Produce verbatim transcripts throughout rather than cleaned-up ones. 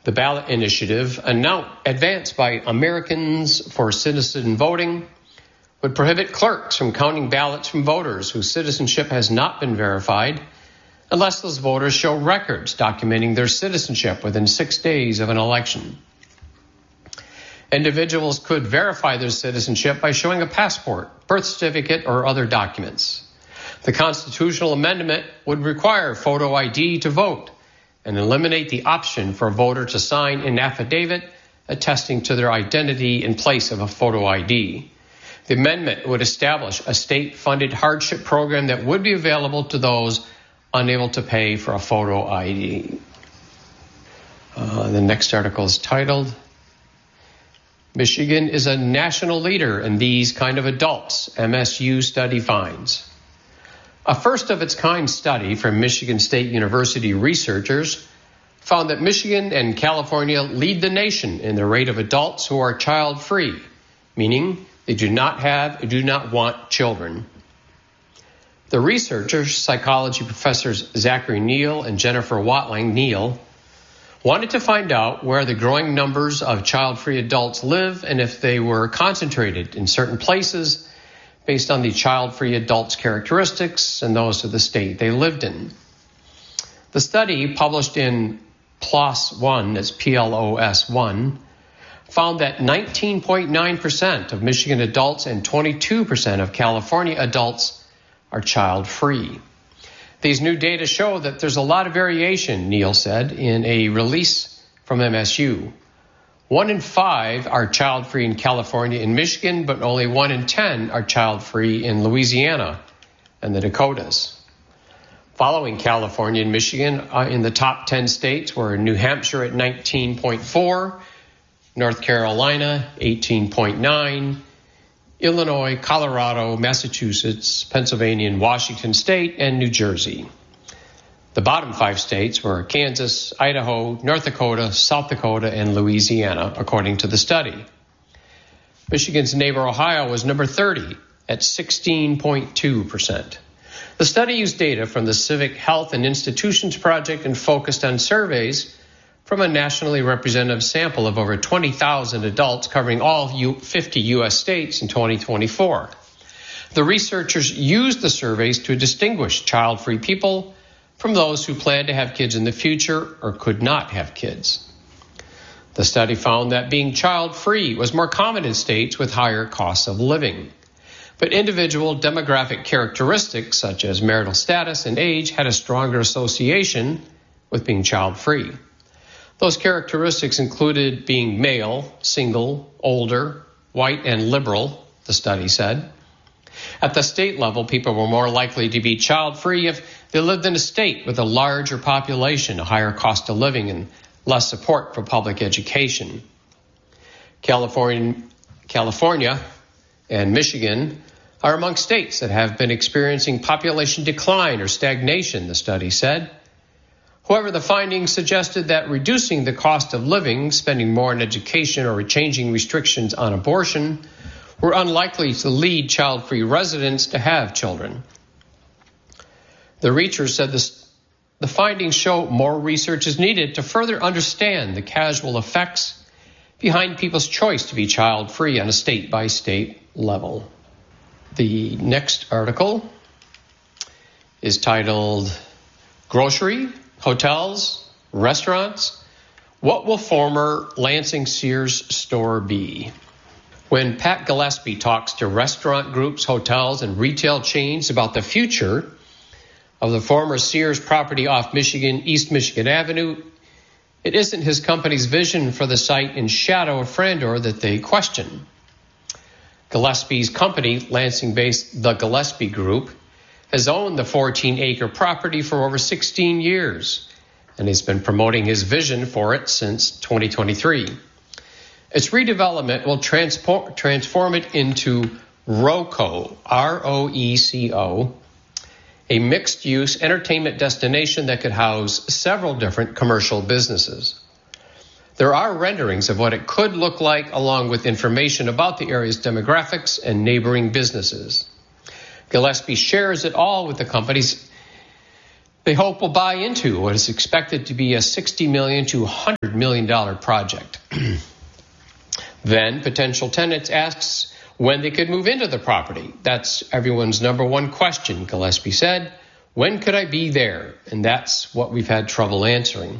The ballot initiative, advanced by Americans for Citizen Voting, would prohibit clerks from counting ballots from voters whose citizenship has not been verified unless those voters show records documenting their citizenship within six days of an election. Individuals could verify their citizenship by showing a passport, birth certificate, or other documents. The constitutional amendment would require photo I D to vote and eliminate the option for a voter to sign an affidavit attesting to their identity in place of a photo I D. The amendment would establish a state-funded hardship program that would be available to those unable to pay for a photo I D. Uh, the next article is titled, Michigan is a national leader in these kind of adults, M S U study finds. A first-of-its-kind study from Michigan State University researchers found that Michigan and California lead the nation in the rate of adults who are child-free, meaning they do not have or do not want children. The researchers, psychology professors Zachary Neal and Jennifer Watling Neal, wanted to find out where the growing numbers of child-free adults live and if they were concentrated in certain places based on the child-free adults' characteristics and those of the state they lived in. The study, published in PLOS One, that's P L O S one, found that nineteen point nine percent of Michigan adults and twenty-two percent of California adults are child-free. These new data show that there's a lot of variation, Neal said in a release from M S U. One in five are child-free in California and Michigan, but only one in ten are child-free in Louisiana and the Dakotas. Following California and Michigan uh, in the top ten states were New Hampshire at nineteen point four, North Carolina eighteen point nine, Illinois, Colorado, Massachusetts, Pennsylvania, and Washington State, and New Jersey. The bottom five states were Kansas, Idaho, North Dakota, South Dakota, and Louisiana, according to the study. Michigan's neighbor Ohio was number thirty at sixteen point two percent. The study used data from the Civic Health and Institutions Project and focused on surveys from a nationally representative sample of over twenty thousand adults covering all fifty U S states in twenty twenty-four. The researchers used the surveys to distinguish child-free people from those who plan to have kids in the future or could not have kids. The study found that being child-free was more common in states with higher costs of living. But individual demographic characteristics such as marital status and age had a stronger association with being child-free. Those characteristics included being male, single, older, white, and liberal, the study said. At the state level, people were more likely to be child-free if they lived in a state with a larger population, a higher cost of living, and less support for public education. California, California and Michigan are among states that have been experiencing population decline or stagnation, the study said. However, the findings suggested that reducing the cost of living, spending more on education, or changing restrictions on abortion were unlikely to lead child-free residents to have children. The researchers said this, the findings show more research is needed to further understand the causal effects behind people's choice to be child-free on a state-by-state level. The next article is titled, Grocery, Hotels, Restaurants, What Will Former Lansing Sears Store Be? When Pat Gillespie talks to restaurant groups, hotels, and retail chains about the future of the former Sears property off Michigan, East Michigan Avenue, it isn't his company's vision for the site in shadow of Frandor that they question. Gillespie's company, Lansing-based The Gillespie Group, has owned the fourteen-acre property for over sixteen years, and he's been promoting his vision for it since twenty twenty-three. Its redevelopment will transform, transform it into ROCO, R O E C O, a mixed-use entertainment destination that could house several different commercial businesses. There are renderings of what it could look like, along with information about the area's demographics and neighboring businesses. Gillespie shares it all with the company's they hope will buy into what is expected to be a sixty million dollars to one hundred million dollars project. Then potential tenants asks when they could move into the property. That's everyone's number one question, Gillespie said. When could I be there? And that's what we've had trouble answering.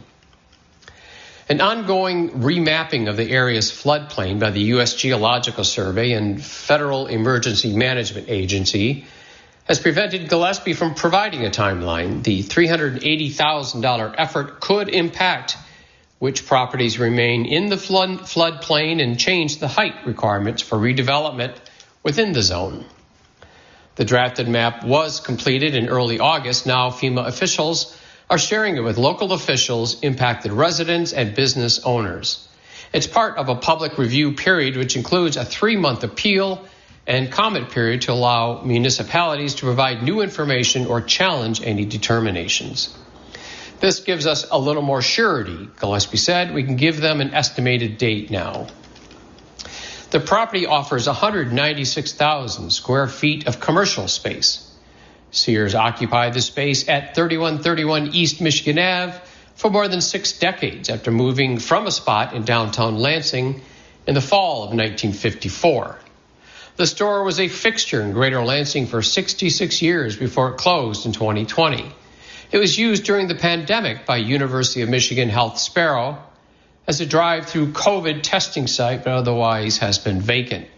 An ongoing remapping of the area's floodplain by the U S Geological Survey and Federal Emergency Management Agency has prevented Gillespie from providing a timeline. The three hundred eighty thousand dollars effort could impact which properties remain in the flood floodplain and change the height requirements for redevelopment within the zone. The drafted map was completed in early August. Now FEMA officials are sharing it with local officials, impacted residents, and business owners. It's part of a public review period, which includes a three-month appeal and comment period to allow municipalities to provide new information or challenge any determinations. This gives us a little more surety, Gillespie said. We can give them an estimated date now. The property offers one hundred ninety-six thousand square feet of commercial space. Sears occupied the space at thirty-one thirty-one East Michigan Avenue for more than six decades after moving from a spot in downtown Lansing in the fall of nineteen fifty-four. The store was a fixture in Greater Lansing for sixty-six years before it closed in twenty twenty. It was used during the pandemic by University of Michigan Health Sparrow as a drive-through COVID testing site, but otherwise has been vacant.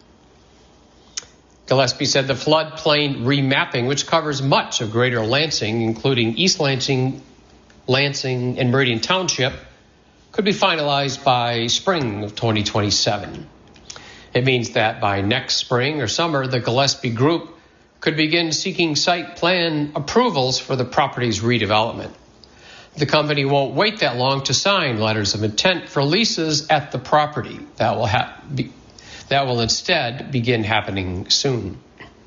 Gillespie said the floodplain remapping, which covers much of Greater Lansing, including East Lansing, Lansing, and Meridian Township, could be finalized by spring of twenty twenty-seven. It means that by next spring or summer, the Gillespie Group could begin seeking site plan approvals for the property's redevelopment. The company won't wait that long to sign letters of intent for leases at the property. That will ha- be, that will instead begin happening soon.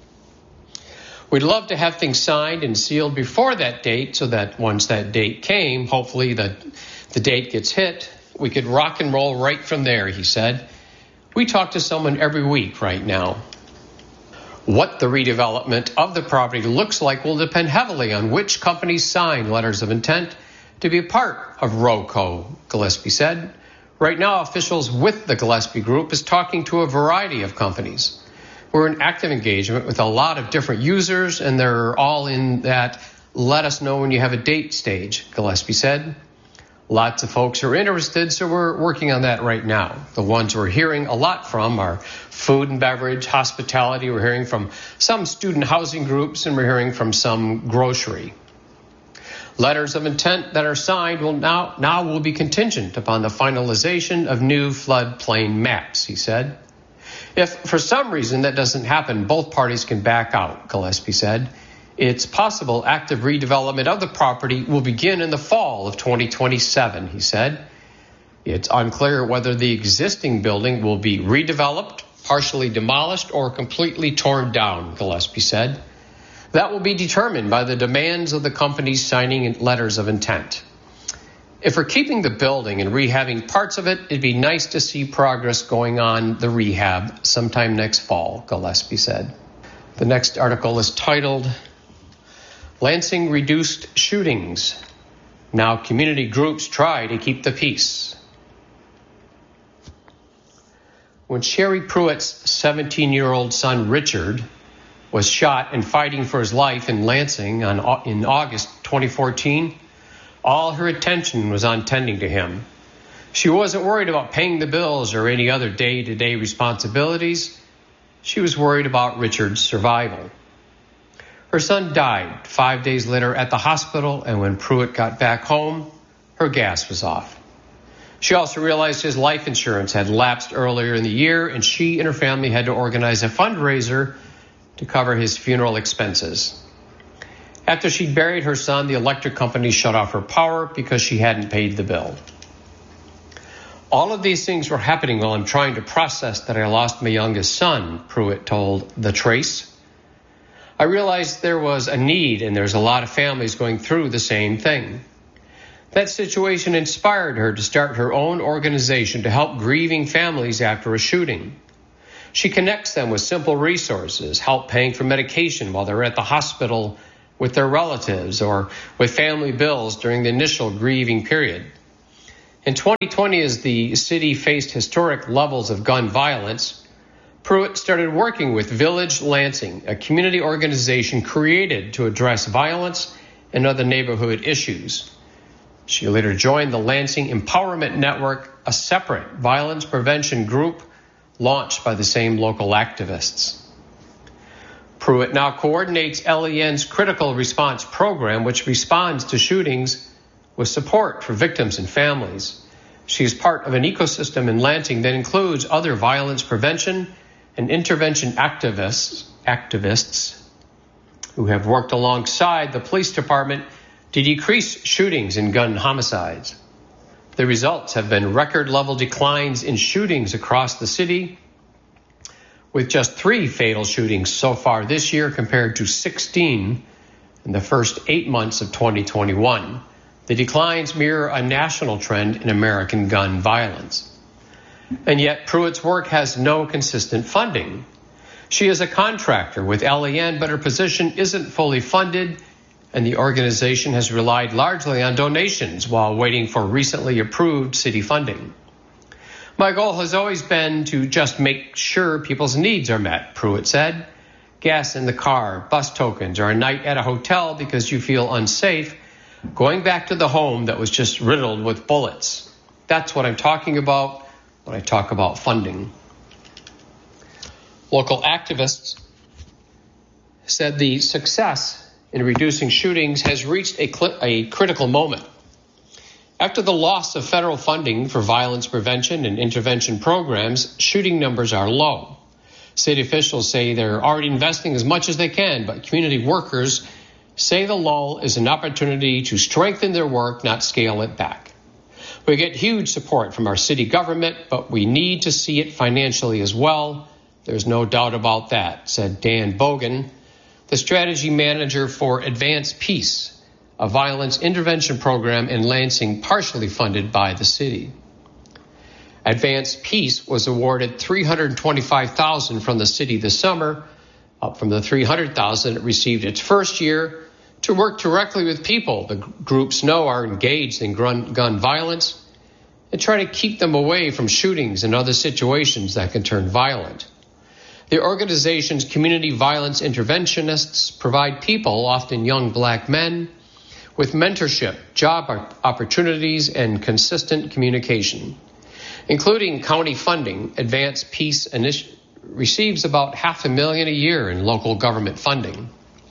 We'd love to have things signed and sealed before that date so that once that date came, hopefully the, the date gets hit, we could rock and roll right from there, he said. We talk to someone every week right now. What the redevelopment of the property looks like will depend heavily on which companies sign letters of intent to be a part of ROCO, Gillespie said. Right now, officials with the Gillespie Group is talking to a variety of companies. We're in active engagement with a lot of different users, and they're all in that let us know when you have a date stage, Gillespie said. Lots of folks are interested, so we're working on that right now. The ones we're hearing a lot from are food and beverage, hospitality. We're hearing from some student housing groups, and we're hearing from some grocery. Letters of intent that are signed will now, now will be contingent upon the finalization of new floodplain maps, he said. If for some reason that doesn't happen, both parties can back out, Gillespie said. It's possible active redevelopment of the property will begin in the fall of twenty twenty-seven, he said. It's unclear whether the existing building will be redeveloped, partially demolished, or completely torn down, Gillespie said. That will be determined by the demands of the companies signing letters of intent. If we're keeping the building and rehabbing parts of it, it'd be nice to see progress going on the rehab sometime next fall, Gillespie said. The next article is titled, Lansing Reduced Shootings. Now community groups try to keep the peace. When Sherry Pruitt's seventeen-year-old son, Richard, was shot and fighting for his life in Lansing on, in August twenty fourteen, all her attention was on tending to him. She wasn't worried about paying the bills or any other day-to-day responsibilities. She was worried about Richard's survival. Her son died five days later at the hospital, and when Pruitt got back home, her gas was off. She also realized his life insurance had lapsed earlier in the year, and she and her family had to organize a fundraiser to cover his funeral expenses. After she buried her son, the electric company shut off her power because she hadn't paid the bill. All of these things were happening while I'm trying to process that I lost my youngest son, Pruitt told The Trace. I realized there was a need, and there's a lot of families going through the same thing. That situation inspired her to start her own organization to help grieving families after a shooting. She connects them with simple resources, help paying for medication while they're at the hospital with their relatives or with family bills during the initial grieving period. In twenty twenty, as the city faced historic levels of gun violence, Pruitt started working with Village Lansing, a community organization created to address violence and other neighborhood issues. She later joined the Lansing Empowerment Network, a separate violence prevention group launched by the same local activists. Pruitt now coordinates L E N's Critical Response Program, which responds to shootings with support for victims and families. She is part of an ecosystem in Lansing that includes other violence prevention and intervention activists, activists who have worked alongside the police department to decrease shootings and gun homicides. The results have been record-level declines in shootings across the city, with just three fatal shootings so far this year compared to sixteen in the first eight months of twenty twenty-one. The declines mirror a national trend in American gun violence. And yet, Pruitt's work has no consistent funding. She is a contractor with L E N, but her position isn't fully funded, and the organization has relied largely on donations while waiting for recently approved city funding. My goal has always been to just make sure people's needs are met, Pruitt said. Gas in the car, bus tokens, or a night at a hotel because you feel unsafe, going back to the home that was just riddled with bullets. That's what I'm talking about when I talk about funding. Local activists said the success in reducing shootings has reached a, cl- a critical moment. After the loss of federal funding for violence prevention and intervention programs, shooting numbers are low. City officials say they're already investing as much as they can, but community workers say the lull is an opportunity to strengthen their work, not scale it back. We get huge support from our city government, but we need to see it financially as well. There's no doubt about that, said Dan Bogan, the strategy manager for Advance Peace, a violence intervention program in Lansing partially funded by the city. Advance Peace was awarded three hundred twenty-five thousand dollars from the city this summer, up from the three hundred thousand dollars it received its first year, to work directly with people the groups know are engaged in gun, gun violence and try to keep them away from shootings and other situations that can turn violent. The organization's community violence interventionists provide people, often young black men, with mentorship, job opportunities, and consistent communication. Including county funding, Advance Peace initi- receives about half a million a year in local government funding.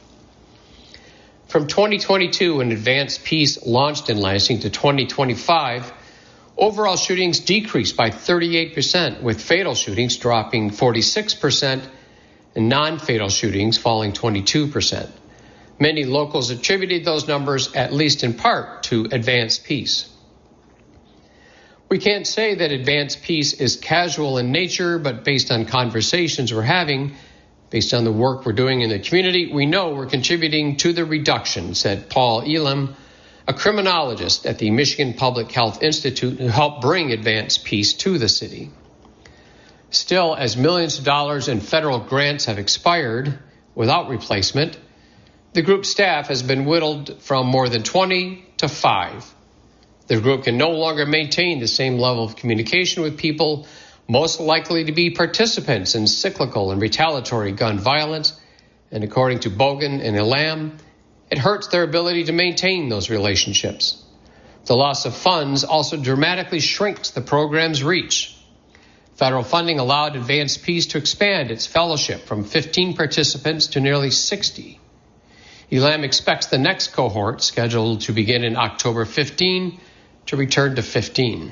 From twenty twenty-two, when Advance Peace launched in Lansing, to twenty twenty-five, overall shootings decreased by thirty-eight percent, with fatal shootings dropping forty-six percent and non-fatal shootings falling twenty-two percent. Many locals attributed those numbers, at least in part, to Advance Peace. We can't say that Advance Peace is casual in nature, but based on conversations we're having, based on the work we're doing in the community, we know we're contributing to the reduction, said Paul Elam, a criminologist at the Michigan Public Health Institute who helped bring Advance Peace to the city. Still, as millions of dollars in federal grants have expired without replacement, the group staff has been whittled from more than twenty to five. The group can no longer maintain the same level of communication with people most likely to be participants in cyclical and retaliatory gun violence, and according to Bogan and Elam, it hurts their ability to maintain those relationships. The loss of funds also dramatically shrinks the program's reach. Federal funding allowed Advance Peace to expand its fellowship from fifteen participants to nearly sixty. Elam expects the next cohort, scheduled to begin in October fifteenth, to return to fifteen.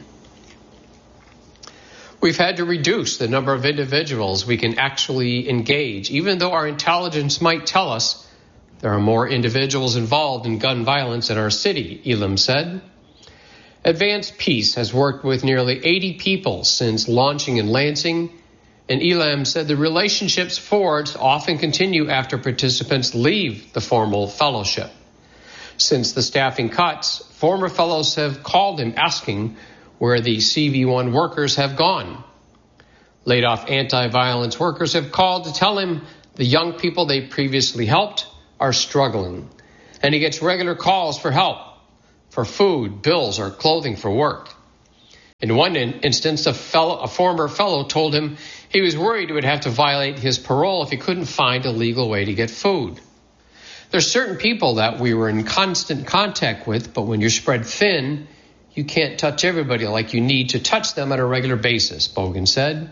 We've had to reduce the number of individuals we can actually engage, even though our intelligence might tell us there are more individuals involved in gun violence in our city, Elam said. Advance Peace has worked with nearly eighty people since launching in Lansing, and Elam said the relationships forged often continue after participants leave the formal fellowship. Since the staffing cuts, former fellows have called him asking where the C V one workers have gone. Laid-off anti-violence workers have called to tell him the young people they previously helped are struggling. and he gets regular calls for help, for food, bills, or clothing for work. In one in- instance, a, fellow, a former fellow told him he was worried he would have to violate his parole if he couldn't find a legal way to get food. There's certain people that we were in constant contact with, but when you're spread thin, you can't touch everybody like you need to touch them on a regular basis, Bogan said.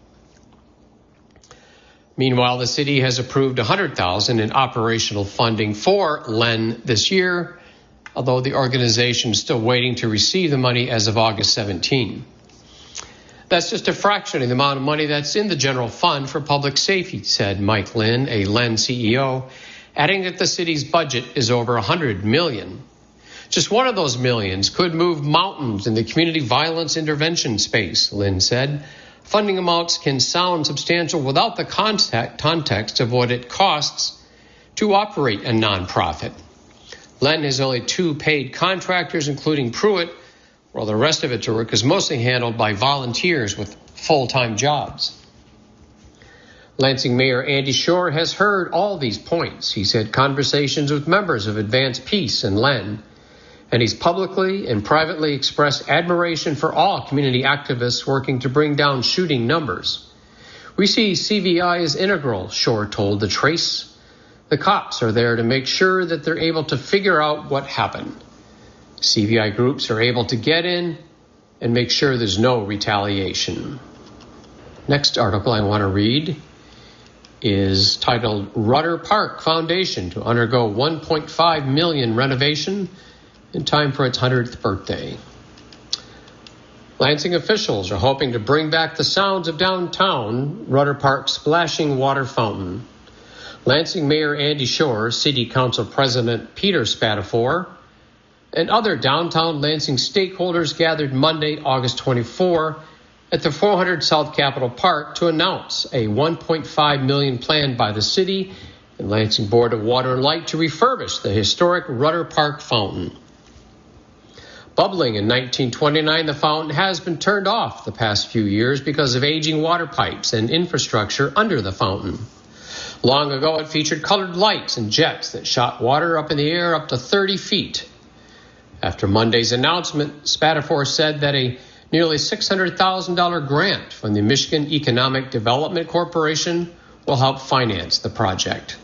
Meanwhile, the city has approved one hundred thousand dollars in operational funding for L E N this year, although the organization is still waiting to receive the money as of August seventeenth. That's just a fraction of the amount of money that's in the general fund for public safety, said Mike Lynn, a L E N C E O, adding that the city's budget is over one hundred million dollars. Just one of those millions could move mountains in the community violence intervention space, Lynn said. Funding amounts can sound substantial without the context of what it costs to operate a nonprofit. L E N has only two paid contractors, including Pruitt, while the rest of its work is mostly handled by volunteers with full-time jobs. Lansing Mayor Andy Shore has heard all these points. He said conversations with members of Advance Peace and L E N, and he's publicly and privately expressed admiration for all community activists working to bring down shooting numbers. We see C V I as integral, Shore told The Trace. The cops are there to make sure that they're able to figure out what happened. C V I groups are able to get in and make sure there's no retaliation. Next article I want to read is titled Rudder Park Foundation to Undergo one point five million dollars Renovation in Time for its one hundredth birthday. Lansing officials are hoping to bring back the sounds of downtown Rudder Park's splashing water fountain. Lansing Mayor Andy Shore, City Council President Peter Spatafor, and other downtown Lansing stakeholders gathered Monday, August twenty-fourth, at the four hundred South Capitol Park to announce a one point five million dollars plan by the city and Lansing Board of Water and Light to refurbish the historic Rudder Park fountain. Bubbling in nineteen twenty-nine, the fountain has been turned off the past few years because of aging water pipes and infrastructure under the fountain. Long ago, it featured colored lights and jets that shot water up in the air up to thirty feet. After Monday's announcement, Spatafor said that a nearly six hundred thousand dollars grant from the Michigan Economic Development Corporation will help finance the project.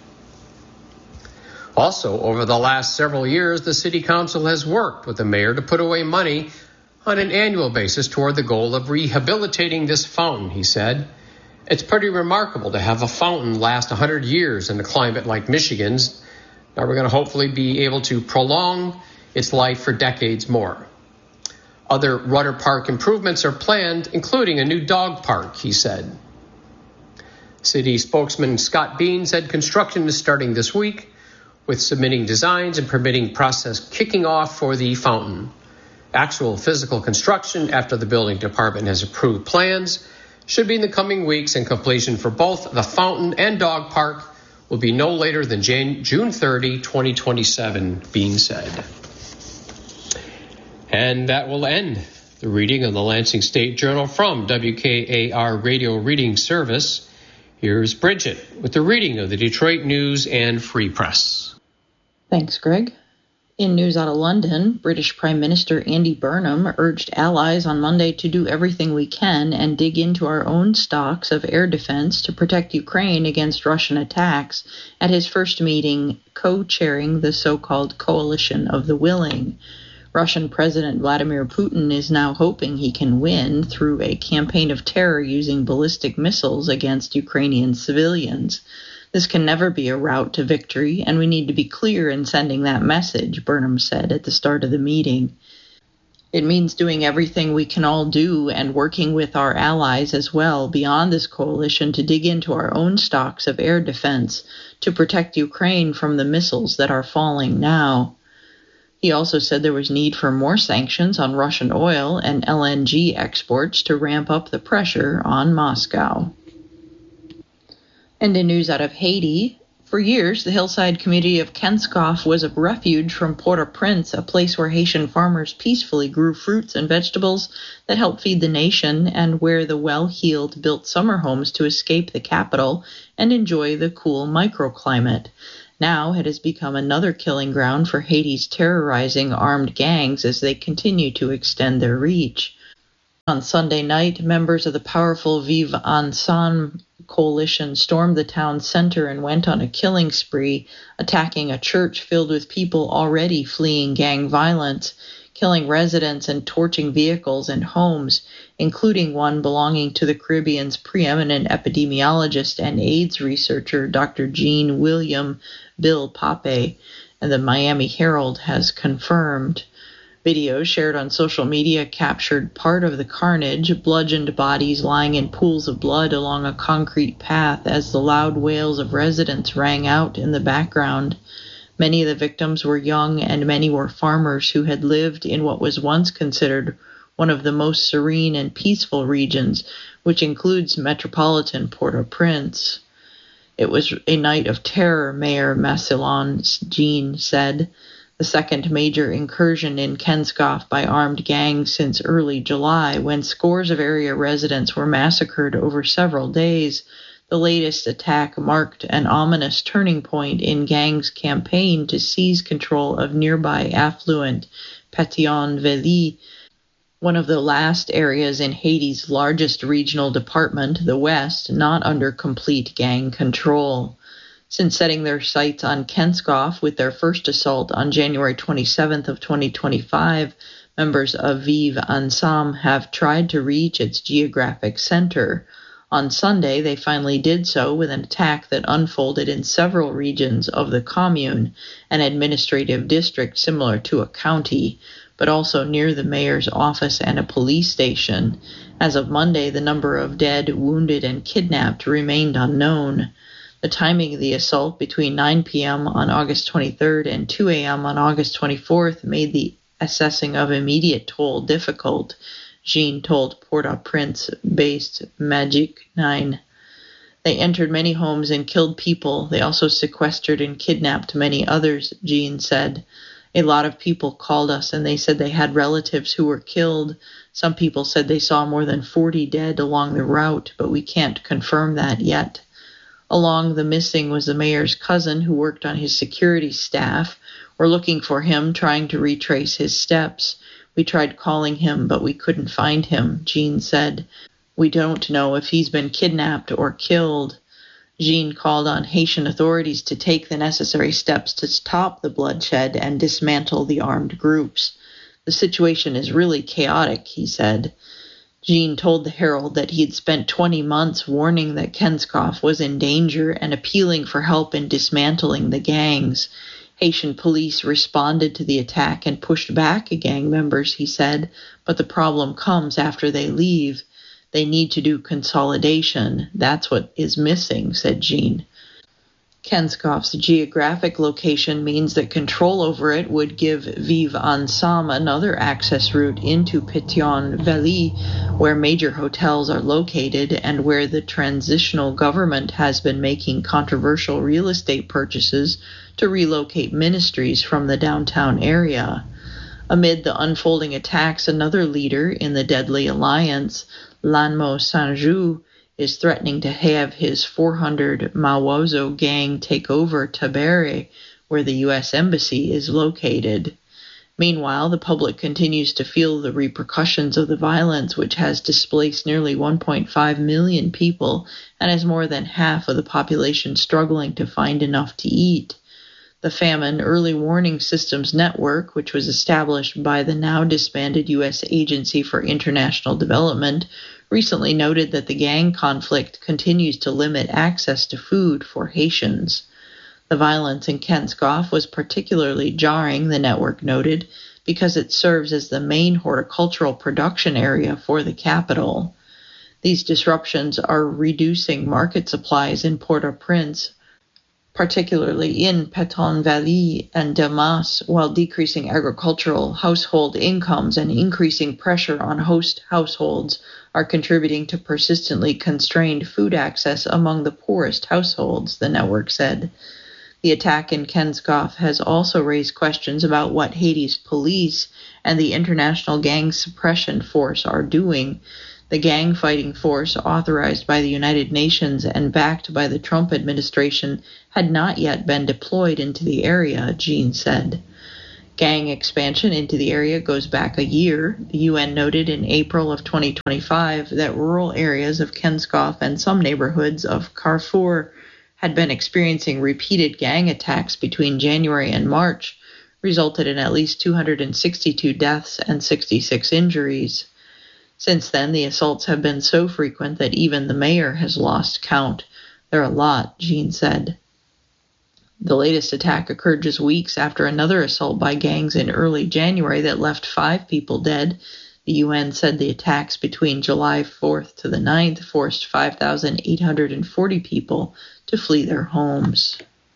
Also, over the last several years, the City Council has worked with the mayor to put away money on an annual basis toward the goal of rehabilitating this fountain, he said. It's pretty remarkable to have a fountain last one hundred years in a climate like Michigan's. Now we're going to hopefully be able to prolong its life for decades more. Other Rudder Park improvements are planned, including a new dog park, he said. City spokesman Scott Bean said construction is starting this week, with submitting designs and permitting process kicking off for the fountain. Actual physical construction, after the building department has approved plans, should be in the coming weeks, and completion for both the fountain and dog park will be no later than Jan- June thirtieth, twenty twenty-seven, Bean said. And that will end the reading of the Lansing State Journal from W K A R Radio Reading Service. Here's Bridget with the reading of the Detroit News and Free Press. Thanks, Greg. In news out of London, British Prime Minister Andy Burnham urged allies on Monday to do everything we can and dig into our own stocks of air defense to protect Ukraine against Russian attacks at his first meeting co-chairing the so-called Coalition of the Willing. Russian President Vladimir Putin is now hoping he can win through a campaign of terror using ballistic missiles against Ukrainian civilians. This can never be a route to victory, and we need to be clear in sending that message, Burnham said at the start of the meeting. It means doing everything we can all do and working with our allies as well beyond this coalition to dig into our own stocks of air defense to protect Ukraine from the missiles that are falling now. He also said there was need for more sanctions on Russian oil and L N G exports to ramp up the pressure on Moscow. And in news out of Haiti, for years, the hillside community of Kenskoff was a refuge from Port-au-Prince, a place where Haitian farmers peacefully grew fruits and vegetables that helped feed the nation, and where the well-heeled built summer homes to escape the capital and enjoy the cool microclimate. Now it has become another killing ground for Haiti's terrorizing armed gangs as they continue to extend their reach. On Sunday night, members of the powerful Vive Ensemble coalition stormed the town center and went on a killing spree, attacking a church filled with people already fleeing gang violence, killing residents and torching vehicles and homes, including one belonging to the Caribbean's preeminent epidemiologist and AIDS researcher, Doctor Jean William Bill Pape, and the Miami Herald has confirmed. Videos shared on social media captured part of the carnage, bludgeoned bodies lying in pools of blood along a concrete path as the loud wails of residents rang out in the background. Many of the victims were young and many were farmers who had lived in what was once considered one of the most serene and peaceful regions, which includes metropolitan Port-au-Prince. It was a night of terror, Mayor Massillon Jean said. The second major incursion in Kenskoff by armed gangs since early July, when scores of area residents were massacred over several days. The latest attack marked an ominous turning point in gangs' campaign to seize control of nearby affluent Pétion-Vallée, one of the last areas in Haiti's largest regional department, the West, not under complete gang control. Since setting their sights on Kenskoff with their first assault on January twenty-seventh of twenty twenty-five, members of Vive Ensemble have tried to reach its geographic center. On Sunday, they finally did so with an attack that unfolded in several regions of the commune, an administrative district similar to a county, but also near the mayor's office and a police station. As of Monday, the number of dead, wounded, and kidnapped remained unknown. The timing of the assault between nine p.m. on August twenty-third and two a.m. on August twenty-fourth made the assessing of immediate toll difficult, Jean told Port-au-Prince-based Magic nine. They entered many homes and killed people. They also sequestered and kidnapped many others, Jean said. A lot of people called us and they said they had relatives who were killed. Some people said they saw more than forty dead along the route, but we can't confirm that yet. Along the missing was the mayor's cousin who worked on his security staff. We're looking for him, trying to retrace his steps. We tried calling him, but we couldn't find him, Jean said. We don't know if he's been kidnapped or killed. Jean called on Haitian authorities to take the necessary steps to stop the bloodshed and dismantle the armed groups. The situation is really chaotic, he said. Jean told the Herald that he had spent twenty months warning that Kenskoff was in danger and appealing for help in dismantling the gangs. Haitian police responded to the attack and pushed back gang members, he said, but the problem comes after they leave. They need to do consolidation. That's what is missing, said Jean. Kenskoff's geographic location means that control over it would give Vive Ensemble another access route into Pétion-Vallée, where major hotels are located and where the transitional government has been making controversial real estate purchases to relocate ministries from the downtown area. Amid the unfolding attacks, another leader in the deadly alliance, Lanmo Sanjou, is threatening to have his four hundred Mawozo gang take over Tabere, where the U S Embassy is located. Meanwhile, the public continues to feel the repercussions of the violence, which has displaced nearly one point five million people and has more than half of the population struggling to find enough to eat. The Famine Early Warning Systems Network, which was established by the now disbanded U S Agency for International Development, recently noted that the gang conflict continues to limit access to food for Haitians. The violence in Kenskoff was particularly jarring, the network noted, because it serves as the main horticultural production area for the capital. These disruptions are reducing market supplies in Port-au-Prince, particularly in Pétion-Vallée and Damas, while decreasing agricultural household incomes and increasing pressure on host households are contributing to persistently constrained food access among the poorest households, the network said. The attack in Kenskoff has also raised questions about what Haiti's police and the International Gang Suppression Force are doing. The gang-fighting force, authorized by the United Nations and backed by the Trump administration, had not yet been deployed into the area, Jean said. Gang expansion into the area goes back a year. The U N noted in April of twenty twenty-five that rural areas of Kenskoff and some neighborhoods of Darfur had been experiencing repeated gang attacks between January and March, resulted in at least two hundred sixty-two deaths and sixty-six injuries. Since then, the assaults have been so frequent that even the mayor has lost count. They're a lot, Jean said. The latest attack occurred just weeks after another assault by gangs in early January that left five people dead. The U N said the attacks between July fourth to the ninth forced five thousand eight hundred forty people to flee their homes.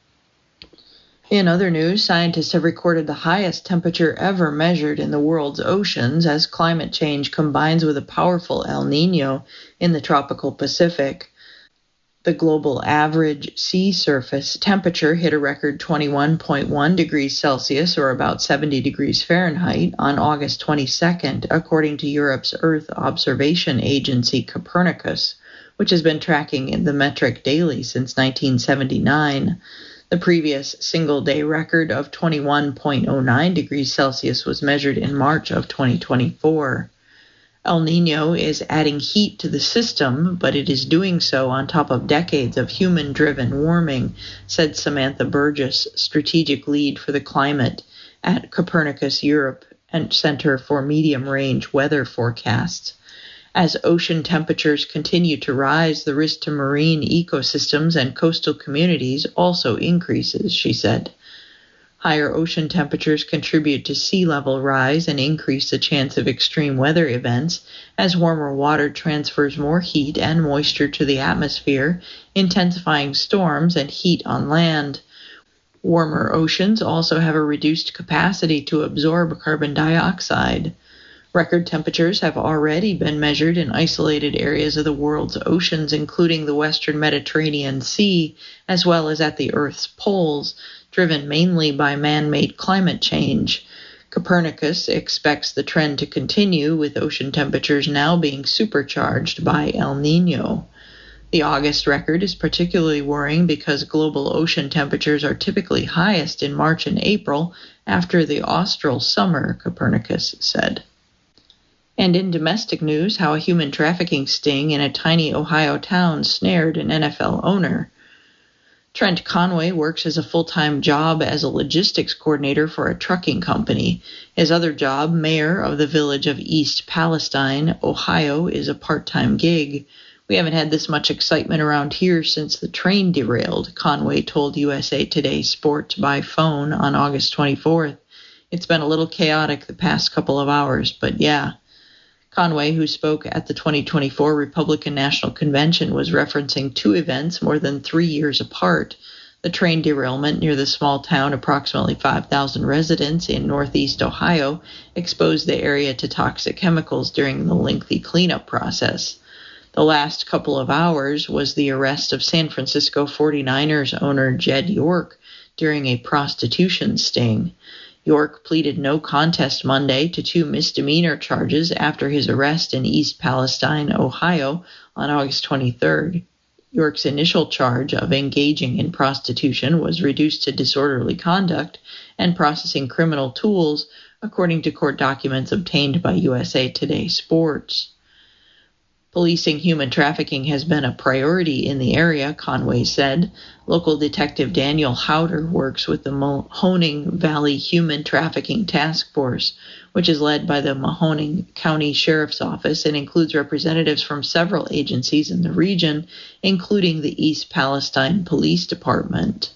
In other news, scientists have recorded the highest temperature ever measured in the world's oceans as climate change combines with a powerful El Niño in the tropical Pacific. The global average sea surface temperature hit a record twenty-one point one degrees Celsius, or about seventy degrees Fahrenheit, on August twenty-second, according to Europe's Earth Observation Agency Copernicus, which has been tracking the metric daily since nineteen seventy-nine. The previous single-day record of twenty-one point oh nine degrees Celsius was measured in March of twenty twenty-four. El Niño is adding heat to the system, but it is doing so on top of decades of human-driven warming, said Samantha Burgess, strategic lead for the climate at Copernicus Europe and Center for Medium-Range Weather Forecasts. As ocean temperatures continue to rise, the risk to marine ecosystems and coastal communities also increases, she said. Higher ocean temperatures contribute to sea level rise and increase the chance of extreme weather events as warmer water transfers more heat and moisture to the atmosphere, intensifying storms and heat on land. Warmer oceans also have a reduced capacity to absorb carbon dioxide. Record temperatures have already been measured in isolated areas of the world's oceans, including the western Mediterranean Sea, as well as at the Earth's poles, driven mainly by man-made climate change. Copernicus expects the trend to continue, with ocean temperatures now being supercharged by El Niño. The August record is particularly worrying because global ocean temperatures are typically highest in March and April after the austral summer, Copernicus said. And in domestic news, how a human trafficking sting in a tiny Ohio town snared an N F L owner. Trent Conway works as a full-time job as a logistics coordinator for a trucking company. His other job, mayor of the village of East Palestine, Ohio, is a part-time gig. We haven't had this much excitement around here since the train derailed, Conway told U S A Today Sport by phone on August twenty-fourth. It's been a little chaotic the past couple of hours, but yeah. Conway, who spoke at the twenty twenty-four Republican National Convention, was referencing two events more than three years apart. The train derailment near the small town, approximately five thousand residents in northeast Ohio, exposed the area to toxic chemicals during the lengthy cleanup process. The last couple of hours was the arrest of San Francisco forty-niners owner Jed York during a prostitution sting. York pleaded no contest Monday to two misdemeanor charges after his arrest in East Palestine, Ohio, on August twenty-third. York's initial charge of engaging in prostitution was reduced to disorderly conduct and processing criminal tools, according to court documents obtained by U S A Today Sports. Policing human trafficking has been a priority in the area, Conway said. Local detective Daniel Howder works with the Mahoning Valley Human Trafficking Task Force, which is led by the Mahoning County Sheriff's Office and includes representatives from several agencies in the region, including the East Palestine Police Department.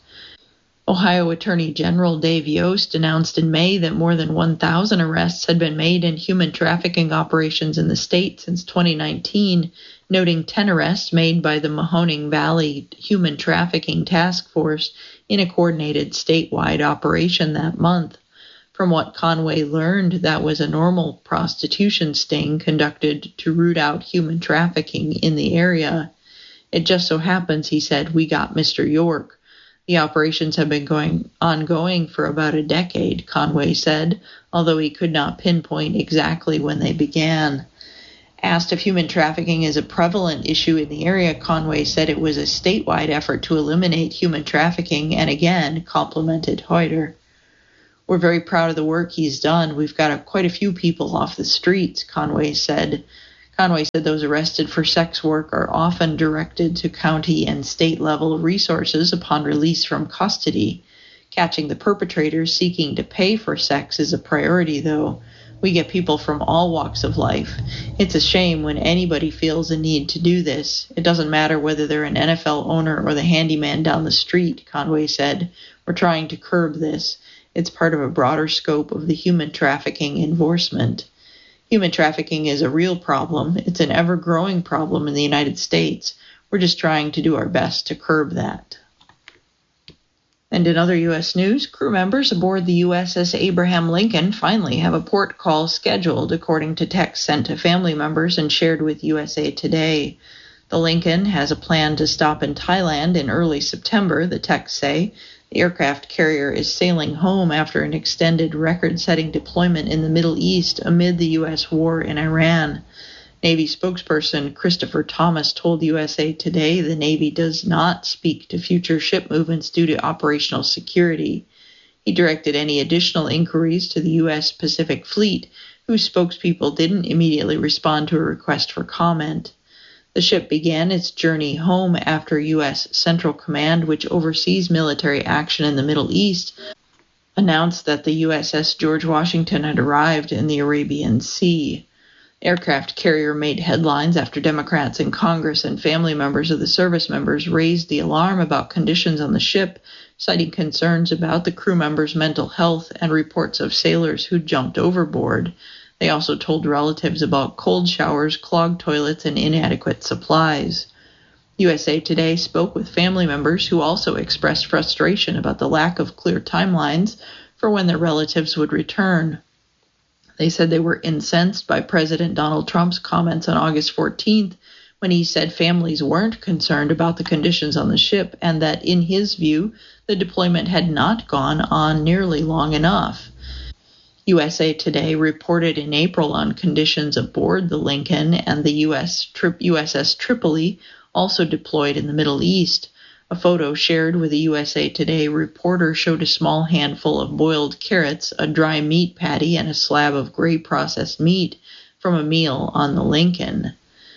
Ohio Attorney General Dave Yost announced in May that more than one thousand arrests had been made in human trafficking operations in the state since twenty nineteen, noting ten arrests made by the Mahoning Valley Human Trafficking Task Force in a coordinated statewide operation that month. From what Conway learned, that was a normal prostitution sting conducted to root out human trafficking in the area. It just so happens, he said, we got Mister York. The operations have been going ongoing for about a decade, Conway said, although he could not pinpoint exactly when they began. Asked if human trafficking is a prevalent issue in the area, Conway said it was a statewide effort to eliminate human trafficking and again complimented Hoyter. We're very proud of the work he's done. We've got a, quite a few people off the streets, Conway said. Conway said those arrested for sex work are often directed to county and state level resources upon release from custody. Catching the perpetrators seeking to pay for sex is a priority, though. We get people from all walks of life. It's a shame when anybody feels a need to do this. It doesn't matter whether they're an N F L owner or the handyman down the street, Conway said. We're trying to curb this. It's part of a broader scope of the human trafficking enforcement. Human trafficking is a real problem. It's an ever-growing problem in the United States. We're just trying to do our best to curb that. And in other U S news, crew members aboard the U S S Abraham Lincoln finally have a port call scheduled, according to texts sent to family members and shared with U S A Today. The Lincoln has a plan to stop in Thailand in early September, the texts say. The aircraft carrier is sailing home after an extended record-setting deployment in the Middle East amid the U S war in Iran. Navy spokesperson Christopher Thomas told U S A Today the Navy does not speak to future ship movements due to operational security. He directed any additional inquiries to the U S Pacific Fleet, whose spokespeople didn't immediately respond to a request for comment. The ship began its journey home after U S Central Command, which oversees military action in the Middle East, announced that the U S S George Washington had arrived in the Arabian Sea. Aircraft carrier made headlines after Democrats in Congress and family members of the service members raised the alarm about conditions on the ship, citing concerns about the crew members' mental health and reports of sailors who jumped overboard. They also told relatives about cold showers, clogged toilets, and inadequate supplies. U S A Today spoke with family members who also expressed frustration about the lack of clear timelines for when their relatives would return. They said they were incensed by President Donald Trump's comments on August fourteenth when he said families weren't concerned about the conditions on the ship and that, in his view, the deployment had not gone on nearly long enough. U S A Today reported in April on conditions aboard the Lincoln and the U S Tri- U S S Tripoli, also deployed in the Middle East. A photo shared with a U S A Today reporter showed a small handful of boiled carrots, a dry meat patty, and a slab of gray processed meat from a meal on the Lincoln.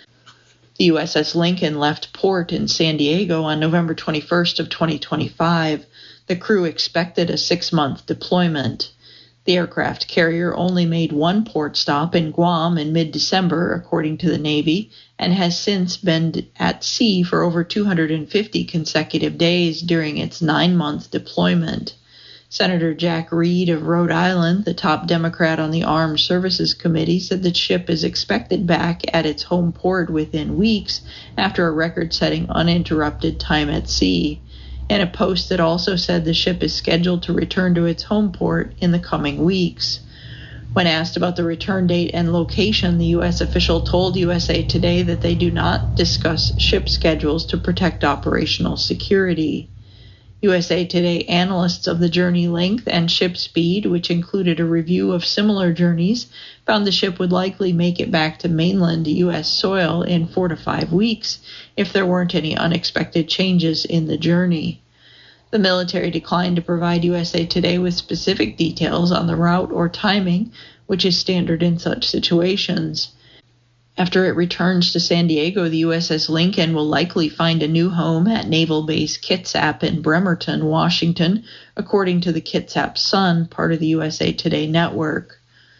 The U S S Lincoln left port in San Diego on November twenty-first of twenty twenty-five. The crew expected a six-month deployment. The aircraft carrier only made one port stop in Guam in mid-December, according to the Navy, and has since been at sea for over two hundred fifty consecutive days during its nine-month deployment. Senator Jack Reed of Rhode Island, the top Democrat on the Armed Services Committee, said the ship is expected back at its home port within weeks after a record-setting uninterrupted time at sea. In a post that also said the ship is scheduled to return to its home port in the coming weeks. When asked about the return date and location, the U S official told U S A Today that they do not discuss ship schedules to protect operational security. U S A Today analysts of the journey length and ship speed, which included a review of similar journeys, found the ship would likely make it back to mainland U S soil in four to five weeks if there weren't any unexpected changes in the journey. The military declined to provide U S A Today with specific details on the route or timing, which is standard in such situations. After it returns to San Diego, the U S S Lincoln will likely find a new home at Naval Base Kitsap in Bremerton, Washington, according to the Kitsap Sun, part of the U S A Today network.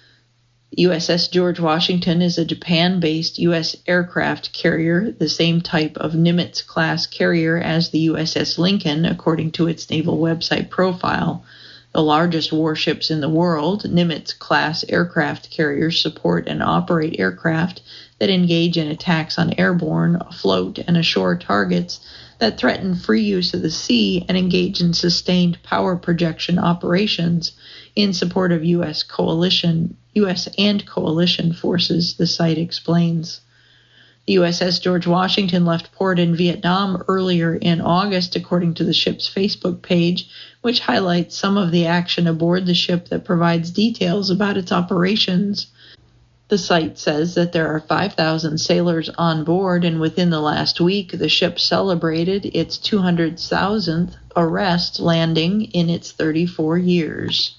U S S George Washington is a Japan-based U S aircraft carrier, the same type of Nimitz-class carrier as the U S S Lincoln, according to its naval website profile. The largest warships in the world, Nimitz-class aircraft carriers support and operate aircraft that engage in attacks on airborne, afloat, and ashore targets that threaten free use of the sea and engage in sustained power projection operations in support of U S coalition, U S and coalition forces, the site explains. The U S S George Washington left port in Vietnam earlier in August, according to the ship's Facebook page, which highlights some of the action aboard the ship that provides details about its operations. The The site says that there are five thousand sailors on board, and within the last week, the ship celebrated its two hundred thousandth arrest landing in its thirty-four years.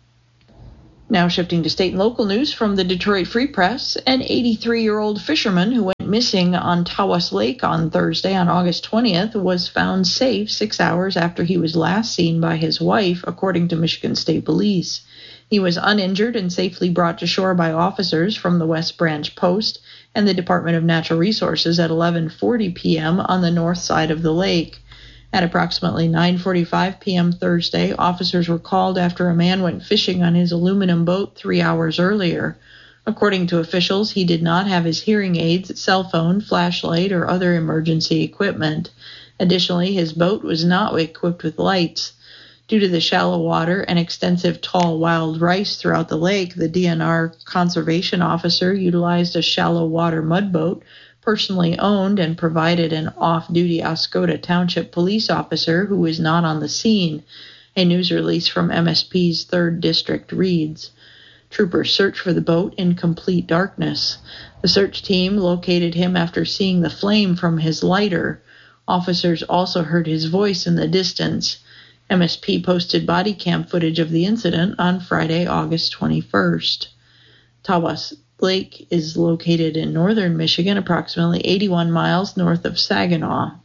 Now shifting to state and local news from the Detroit Free Press, an eighty-three-year-old fisherman who went missing on Tawas Lake on Thursday on August twentieth was found safe six hours after he was last seen by his wife, according to Michigan State Police. He was uninjured and safely brought to shore by officers from the West Branch Post and the Department of Natural Resources at eleven forty p.m. on the north side of the lake. At approximately nine forty-five p.m. Thursday, officers were called after a man went fishing on his aluminum boat three hours earlier. According to officials, he did not have his hearing aids, cell phone, flashlight, or other emergency equipment. Additionally, his boat was not equipped with lights. Due to the shallow water and extensive tall wild rice throughout the lake, the D N R conservation officer utilized a shallow water mud boat, personally owned, and provided an off-duty Oscoda Township police officer who was not on the scene. A news release from M S P's third District reads, "Troopers searched for the boat in complete darkness. The search team located him after seeing the flame from his lighter. Officers also heard his voice in the distance." M S P posted body cam footage of the incident on Friday, August twenty-first. Tawas Lake is located in northern Michigan, approximately eighty-one miles north of Saginaw.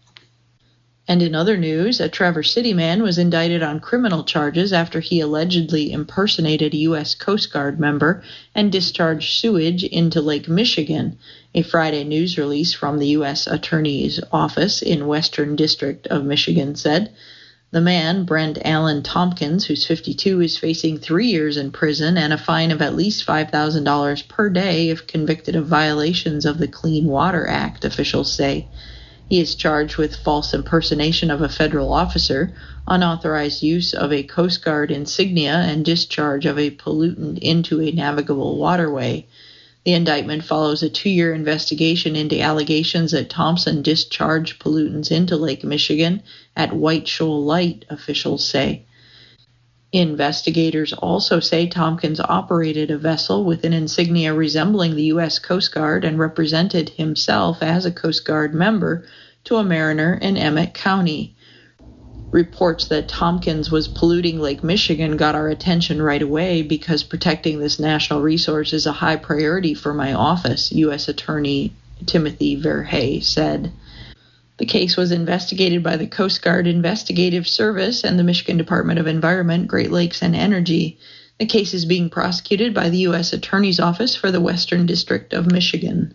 And in other news, a Traverse City man was indicted on criminal charges after he allegedly impersonated a U S Coast Guard member and discharged sewage into Lake Michigan. A Friday news release from the U S Attorney's Office in Western District of Michigan said, "The man, Brent Allen Tompkins, who's fifty-two, is facing three years in prison and a fine of at least five thousand dollars per day if convicted of violations of the Clean Water Act," officials say. He is charged with false impersonation of a federal officer, unauthorized use of a Coast Guard insignia, and discharge of a pollutant into a navigable waterway. The indictment follows a two-year investigation into allegations that Thompson discharged pollutants into Lake Michigan at White Shoal Light, officials say. Investigators also say Tompkins operated a vessel with an insignia resembling the U S Coast Guard and represented himself as a Coast Guard member to a mariner in Emmett County. Reports that Tompkins was polluting Lake Michigan got our attention right away because protecting this national resource is a high priority for my office, U S Attorney Timothy Verhey said. The case was investigated by the Coast Guard Investigative Service and the Michigan Department of Environment, Great Lakes, and Energy. The case is being prosecuted by the U S Attorney's Office for the Western District of Michigan.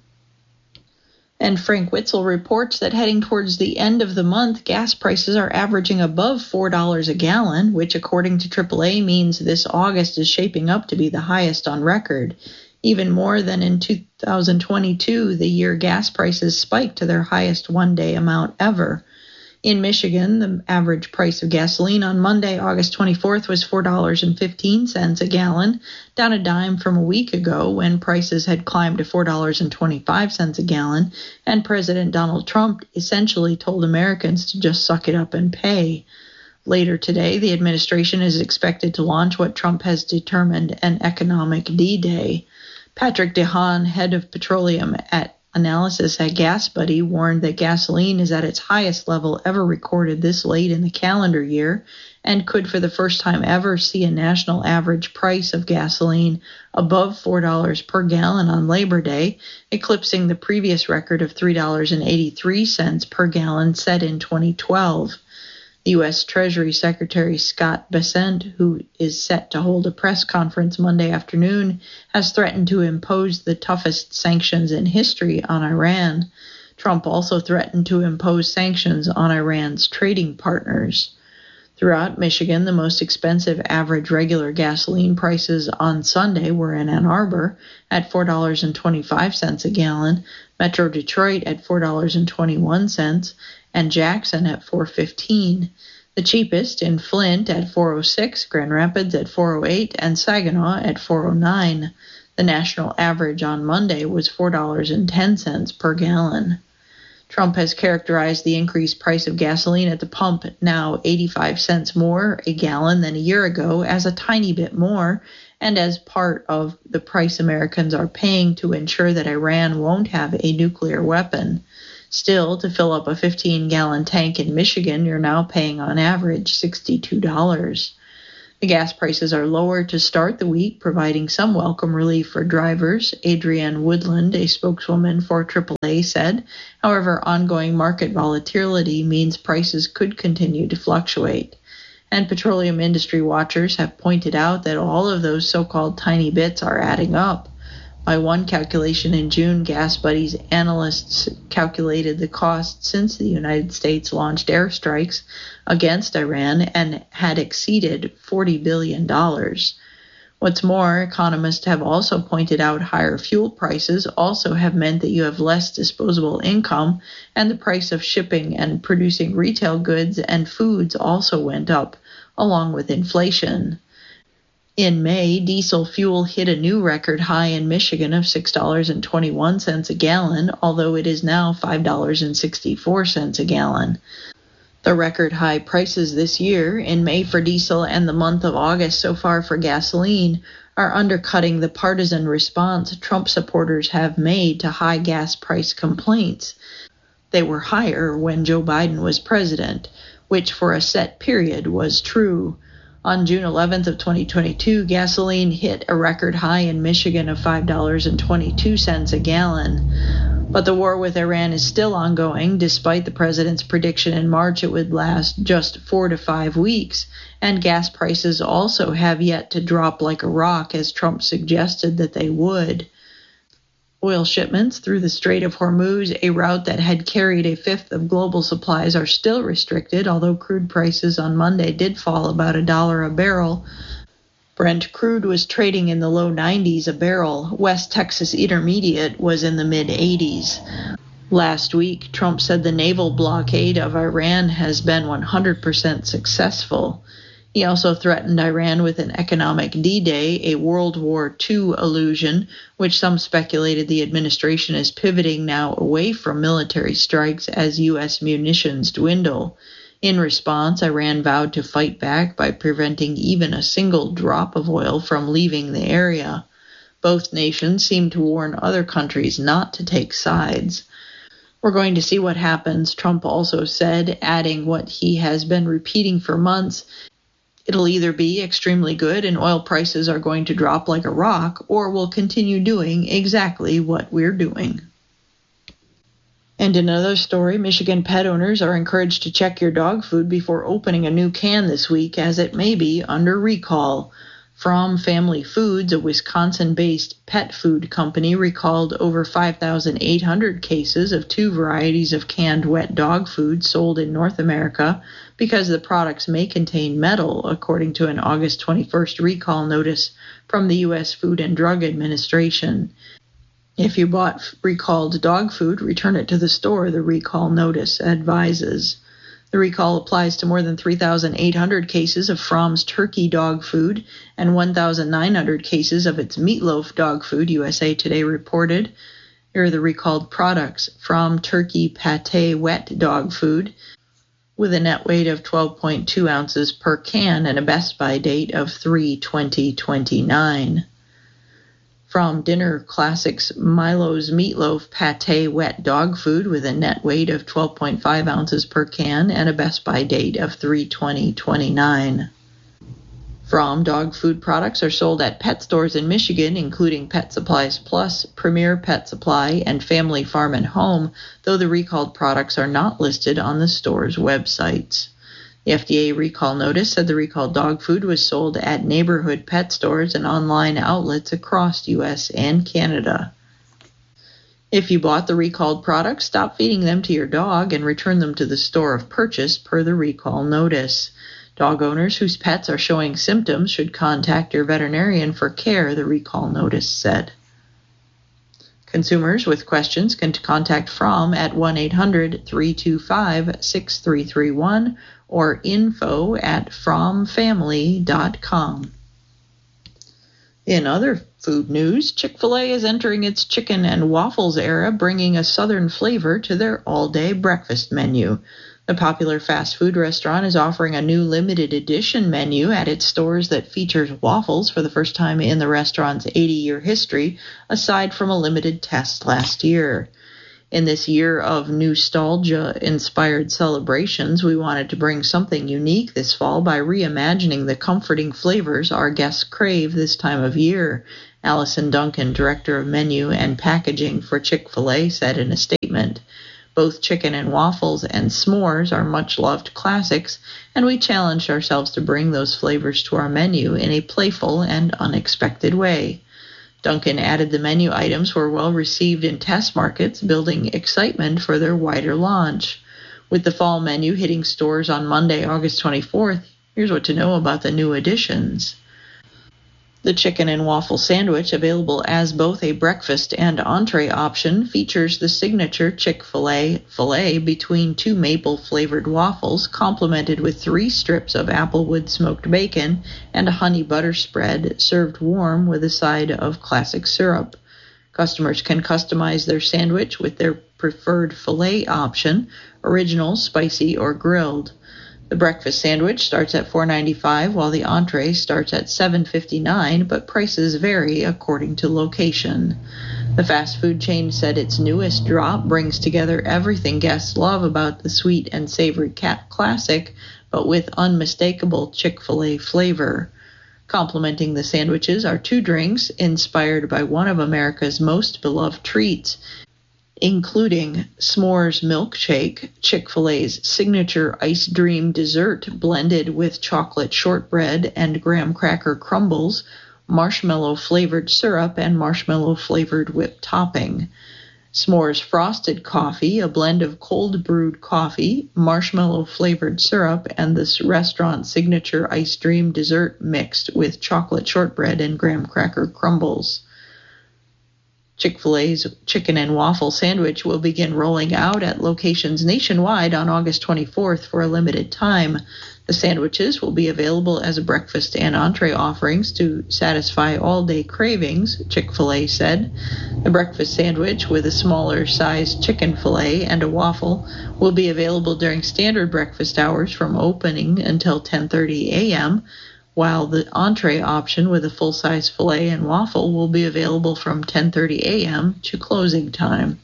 And Frank Witzel reports that heading towards the end of the month, gas prices are averaging above four dollars a gallon, which according to triple A means this August is shaping up to be the highest on record. Even more than in two thousand twenty-two, the year gas prices spiked to their highest one-day amount ever. In Michigan, the average price of gasoline on Monday, August twenty-fourth, was four dollars and fifteen cents a gallon, down a dime from a week ago when prices had climbed to four dollars and twenty-five cents a gallon, and President Donald Trump essentially told Americans to just suck it up and pay. Later today, the administration is expected to launch what Trump has determined an economic D-Day. Patrick DeHaan, head of petroleum at Analysis at GasBuddy, warned that gasoline is at its highest level ever recorded this late in the calendar year and could for the first time ever see a national average price of gasoline above four dollars per gallon on Labor Day, eclipsing the previous record of three dollars and eighty-three cents per gallon set in twenty twelve. The U S Treasury Secretary Scott Bessent, who is set to hold a press conference Monday afternoon, has threatened to impose the toughest sanctions in history on Iran. Trump also threatened to impose sanctions on Iran's trading partners. Throughout Michigan, the most expensive average regular gasoline prices on Sunday were in Ann Arbor at four dollars and twenty-five cents a gallon, Metro Detroit at four dollars and twenty-one cents, and Jackson at four dollars and fifteen cents. The cheapest in Flint at four dollars and six cents, Grand Rapids at four dollars and eight cents, and Saginaw at four dollars and nine cents. The national average on Monday was four dollars and ten cents per gallon. Trump has characterized the increased price of gasoline at the pump, now eighty-five cents more a gallon than a year ago, as a tiny bit more, and as part of the price Americans are paying to ensure that Iran won't have a nuclear weapon. Still, to fill up a fifteen-gallon tank in Michigan, you're now paying on average sixty-two dollars. The gas prices are lower to start the week, providing some welcome relief for drivers, Adrienne Woodland, a spokeswoman for triple A, said. However, ongoing market volatility means prices could continue to fluctuate. And petroleum industry watchers have pointed out that all of those so-called tiny bits are adding up. By one calculation in June, Gas Buddy's analysts calculated the cost since the United States launched airstrikes against Iran and had exceeded forty billion dollars. What's more, economists have also pointed out higher fuel prices also have meant that you have less disposable income, and the price of shipping and producing retail goods and foods also went up, along with inflation. In May, diesel fuel hit a new record high in Michigan of six dollars and twenty-one cents a gallon, although it is now five dollars and sixty-four cents a gallon. The record high prices this year, in May for diesel and the month of August so far for gasoline, are undercutting the partisan response Trump supporters have made to high gas price complaints. They were higher when Joe Biden was president, which for a set period was true. On June eleventh of twenty twenty-two, gasoline hit a record high in Michigan of five dollars and twenty-two cents a gallon. But the war with Iran is still ongoing, despite the president's prediction in March it would last just four to five weeks, and gas prices also have yet to drop like a rock, as Trump suggested that they would. Oil shipments through the Strait of Hormuz, a route that had carried a fifth of global supplies, are still restricted, although crude prices on Monday did fall about a dollar a barrel. Brent crude was trading in the low nineties a barrel. West Texas Intermediate was in the mid-eighties. Last week, Trump said the naval blockade of Iran has been one hundred percent successful. He also threatened Iran with an economic D-Day, a World War Two illusion, which some speculated the administration is pivoting now away from military strikes as U S munitions dwindle. In response, Iran vowed to fight back by preventing even a single drop of oil from leaving the area. Both nations seem to warn other countries not to take sides. We're going to see what happens, Trump also said, adding what he has been repeating for months. It'll either be extremely good and oil prices are going to drop like a rock, or we'll continue doing exactly what we're doing. And in another story, Michigan pet owners are encouraged to check your dog food before opening a new can this week, as it may be under recall. Fromm Family Foods, a Wisconsin-based pet food company, recalled over five thousand eight hundred cases of two varieties of canned wet dog food sold in North America because the products may contain metal, according to an August twenty-first recall notice from the U S Food and Drug Administration. If you bought recalled dog food, return it to the store, the recall notice advises. The recall applies to more than three thousand eight hundred cases of Fromm's turkey dog food and one thousand nine hundred cases of its meatloaf dog food, U S A Today reported. Here are the recalled products: Fromm turkey pate wet dog food, with a net weight of twelve point two ounces per can and a best by date of three twenty twenty-nine. From Dinner Classics Milo's Meatloaf Pate Wet Dog Food, with a net weight of twelve point five ounces per can and a best by date of three twenty twenty-nine. From dog food products are sold at pet stores in Michigan, including Pet Supplies Plus, Premier Pet Supply, and Family Farm and Home, though the recalled products are not listed on the store's websites. The F D A recall notice said the recalled dog food was sold at neighborhood pet stores and online outlets across U S and Canada. If you bought the recalled products, stop feeding them to your dog and return them to the store of purchase per the recall notice. Dog owners whose pets are showing symptoms should contact your veterinarian for care, the recall notice said. Consumers with questions can contact Fromm at one eight hundred three two five six three three one or info at fromm family dot com. In other Food news, Chick-fil-A is entering its chicken and waffles era, bringing a southern flavor to their all-day breakfast menu. The popular fast food restaurant is offering a new limited edition menu at its stores that features waffles for the first time in the restaurant's eighty-year history, aside from a limited test last year. In this year of nostalgia-inspired celebrations, we wanted to bring something unique this fall by reimagining the comforting flavors our guests crave this time of year, Allison Duncan, Director of Menu and Packaging for Chick-fil-A, said in a statement. Both chicken and waffles and s'mores are much-loved classics, and we challenged ourselves to bring those flavors to our menu in a playful and unexpected way. Duncan added the menu items were well received in test markets, building excitement for their wider launch. With the fall menu hitting stores on Monday, August twenty-fourth, here's what to know about the new additions. The chicken and waffle sandwich, available as both a breakfast and entree option, features the signature Chick-fil-A filet between two maple-flavored waffles, complemented with three strips of applewood smoked bacon and a honey butter spread, served warm with a side of classic syrup. Customers can customize their sandwich with their preferred filet option, original, spicy, or grilled. The breakfast sandwich starts at four dollars and ninety-five cents, while the entree starts at seven dollars and fifty-nine cents, but prices vary according to location. The fast food chain said its newest drop brings together everything guests love about the sweet and savory cat classic, but with unmistakable Chick-fil-A flavor. Complementing the sandwiches are two drinks inspired by one of America's most beloved treats, including S'mores Milkshake, Chick-fil-A's signature Ice Dream dessert blended with chocolate shortbread and graham cracker crumbles, marshmallow-flavored syrup, and marshmallow-flavored whipped topping. S'mores Frosted Coffee, a blend of cold-brewed coffee, marshmallow-flavored syrup, and the restaurant's signature Ice Dream dessert mixed with chocolate shortbread and graham cracker crumbles. Chick-fil-A's chicken and waffle sandwich will begin rolling out at locations nationwide on August twenty-fourth for a limited time. The sandwiches will be available as a breakfast and entree offerings to satisfy all-day cravings, Chick-fil-A said. The breakfast sandwich with a smaller-sized chicken fillet and a waffle will be available during standard breakfast hours from opening until ten thirty a.m., while the entree option with a full-size filet and waffle will be available from ten thirty a.m. to closing time.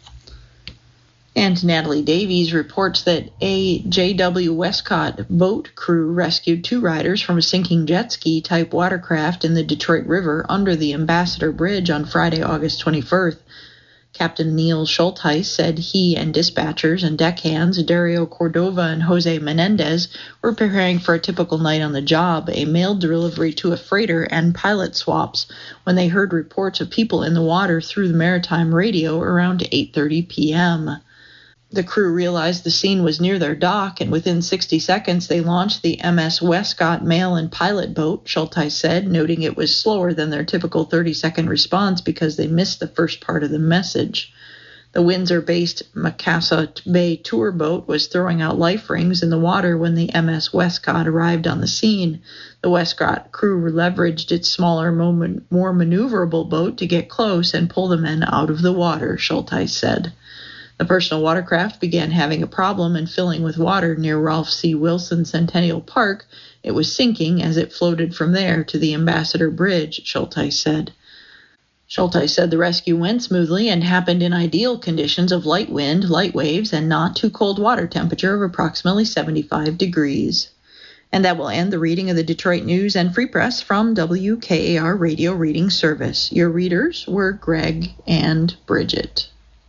And Natalie Davies reports that a J W Westcott boat crew rescued two riders from a sinking jet ski-type watercraft in the Detroit River under the Ambassador Bridge on Friday, August twenty-first. Captain Neil Schultheis said he and dispatchers and deckhands Dario Cordova and Jose Menendez were preparing for a typical night on the job, a mail delivery to a freighter and pilot swaps, when they heard reports of people in the water through the maritime radio around eight thirty p.m. The crew realized the scene was near their dock, and within sixty seconds they launched the M S Westcott mail and pilot boat, Schultheis said, noting it was slower than their typical thirty-second response because they missed the first part of the message. The Windsor-based Macassa Bay tour boat was throwing out life rings in the water when the M S Westcott arrived on the scene. The Westcott crew leveraged its smaller, more maneuverable boat to get close and pull the men out of the water, Schultheis said. The personal watercraft began having a problem and filling with water near Ralph C. Wilson Centennial Park. It was sinking as it floated from there to the Ambassador Bridge, Schultheis said. Schultheis said the rescue went smoothly and happened in ideal conditions of light wind, light waves, and not too cold water temperature of approximately seventy-five degrees. And that will end the reading of the Detroit News and Free Press from W K A R Radio Reading Service. Your readers were Greg and Bridget.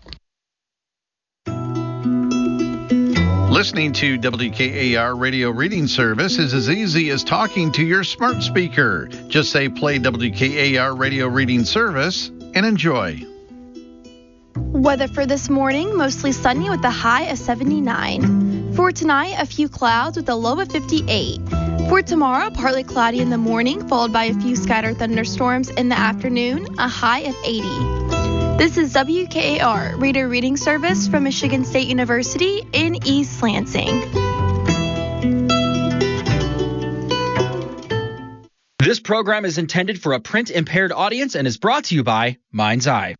Listening to W K A R Radio Reading Service is as easy as talking to your smart speaker. Just say play W K A R Radio Reading Service and enjoy. Weather for this morning, mostly sunny with a high of seventy-nine. For tonight, a few clouds with a low of fifty-eight. For tomorrow, partly cloudy in the morning, followed by a few scattered thunderstorms in the afternoon, a high of eighty. This is W K A R Reader Reading Service from Michigan State University in East Lansing. This This program is intended for a print-impaired audience and is brought to you by Mind's Eye.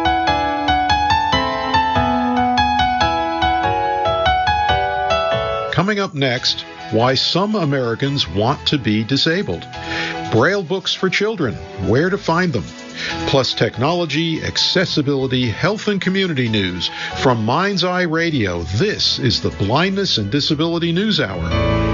Coming up next, why some Americans want to be disabled. Braille books for children, where to find them. Plus technology, accessibility, health, and community news. From Mind's Eye Radio, this is the Blindness and Disability News Hour.